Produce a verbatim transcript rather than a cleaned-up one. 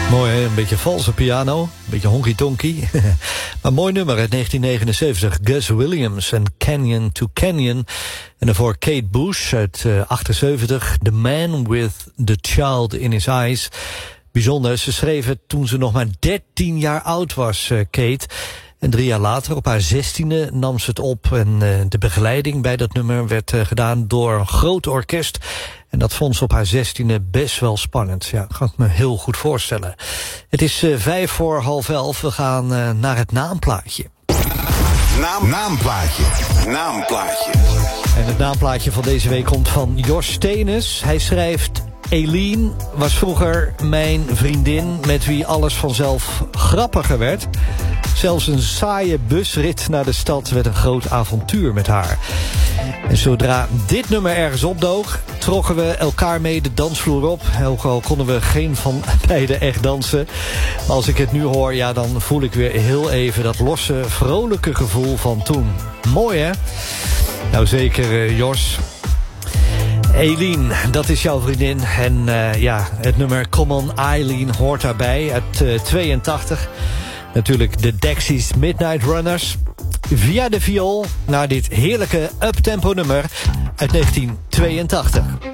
Mooi, hè? Een beetje valse piano, een beetje honky-tonky. Maar mooi nummer uit negentien negenenzeventig. Gus Williams en Canyon to Canyon. En daarvoor Kate Bush uit uh, achtenzeventig. The Man with the Child in His Eyes. Bijzonder, ze schreef het toen ze nog maar dertien jaar oud was, uh, Kate. En drie jaar later, op haar zestiende, nam ze het op. En uh, de begeleiding bij dat nummer werd uh, gedaan door een groot orkest. En dat vond ze op haar zestiende best wel spannend. Ja, dat kan ik me heel goed voorstellen. Het is uh, vijf voor half elf. We gaan uh, naar het naamplaatje. Naam, naamplaatje. Naamplaatje. En het naamplaatje van deze week komt van Jos Stenes. Hij schrijft: Eileen was vroeger mijn vriendin met wie alles vanzelf grappiger werd. Zelfs een saaie busrit naar de stad werd een groot avontuur met haar. En zodra dit nummer ergens opdook, trokken we elkaar mee de dansvloer op. Ook al konden we geen van beiden echt dansen. Maar als ik het nu hoor, ja, dan voel ik weer heel even dat losse, vrolijke gevoel van toen. Mooi, hè? Nou, zeker, uh, Jos. Eileen, dat is jouw vriendin. En uh, ja, het nummer Come On Eileen hoort daarbij uit uh, tweeëntachtig. Natuurlijk de Dexys Midnight Runners. Via de viool naar dit heerlijke uptempo nummer uit negentien tweeëntachtig.